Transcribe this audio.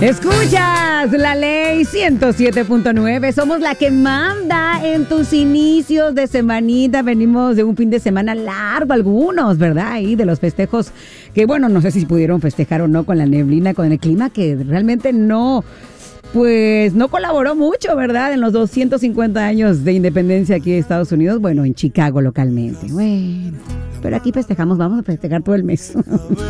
Escuchas la ley 107.9. Somos la que manda en tus inicios de semanita. Venimos de un fin de semana largo, algunos, ¿verdad? Ahí de los festejos que, bueno, no sé si pudieron festejar o no con la neblina, con el clima que realmente no, pues no colaboró mucho, ¿verdad? En los 250 años de independencia aquí de Estados Unidos, bueno, en Chicago localmente. Bueno, pero aquí festejamos, vamos a festejar todo el mes.